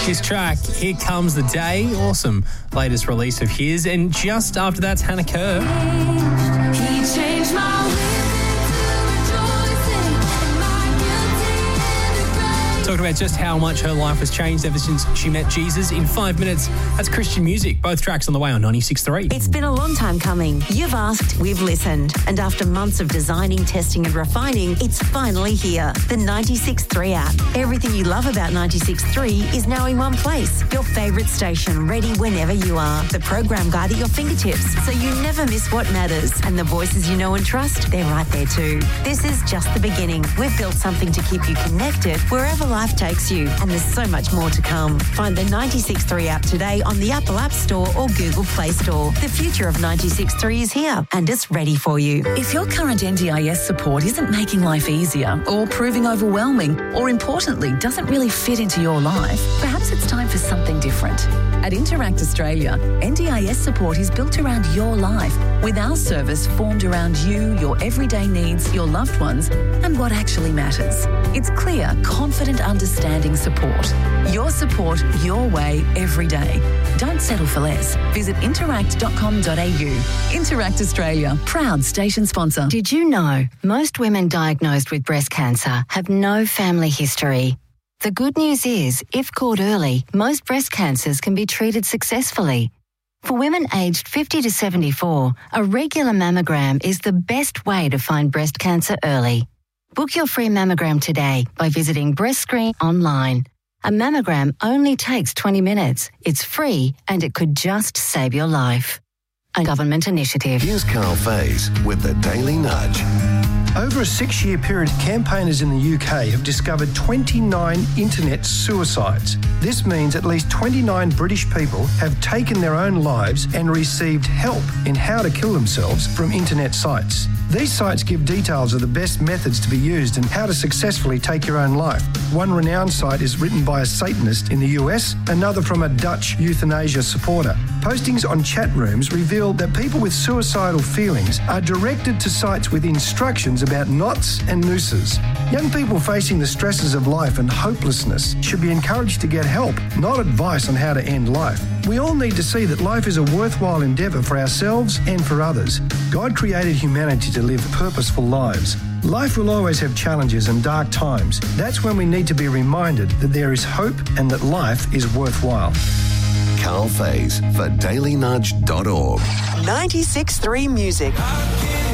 His track, Here Comes the Day, awesome latest release of his. And just after that's Hannah Kerr. He changed my Talking about just how much her life has changed ever since she met Jesus in 5 minutes. That's Christian music. Both tracks on the way on 96.3. It's been a long time coming. You've asked, we've listened. And after months of designing, testing and refining, it's finally here. The 96.3 app. Everything you love about 96.3 is now in one place. Your favourite station, ready whenever you are. The program guide at your fingertips, so you never miss what matters. And the voices you know and trust, they're right there too. This is just the beginning. We've built something to keep you connected wherever life takes you, and there's so much more to come. Find the 96.3 app today on the Apple App Store or Google Play Store. The future of 96.3 is here, and it's ready for you. If your current NDIS support isn't making life easier, or proving overwhelming, or importantly, doesn't really fit into your life, perhaps it's time for something different. At Interact Australia, NDIS support is built around your life, with our service formed around you, your everyday needs, your loved ones, and what actually matters. It's clear, confident, understanding support. Your support, your way, every day. Don't settle for less. Visit interact.com.au. Interact Australia, proud station sponsor. Did you know most women diagnosed with breast cancer have no family history? The good news is, if caught early, most breast cancers can be treated successfully. For women aged 50 to 74, a regular mammogram is the best way to find breast cancer early. Book your free mammogram today by visiting BreastScreen online. A mammogram only takes 20 minutes. It's free and it could just save your life. A government initiative. Here's Carl Faze with the Daily Nudge. Over a 6-year period, campaigners in the UK have discovered 29 internet suicides. This means at least 29 British people have taken their own lives and received help in how to kill themselves from internet sites. These sites give details of the best methods to be used and how to successfully take your own life. One renowned site is written by a Satanist in the US, another from a Dutch euthanasia supporter. Postings on chat rooms reveal that people with suicidal feelings are directed to sites with instructions about knots and nooses. Young people facing the stresses of life and hopelessness should be encouraged to get help, not advice on how to end life. We all need to see that life is a worthwhile endeavour for ourselves and for others. God created humanity to live purposeful lives. Life will always have challenges and dark times. That's when we need to be reminded that there is hope and that life is worthwhile. Carl Faze for dailynudge.org. 96.3 Music.